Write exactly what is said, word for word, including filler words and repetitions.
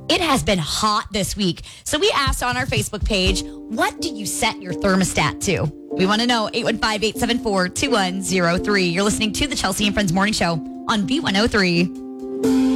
It has been hot this week. So we asked on our Facebook page, what do you set your thermostat to? We want to know. eight one five, eight seven four, two one zero three. You're listening to the Chelsea and Friends Morning Show on B one oh three.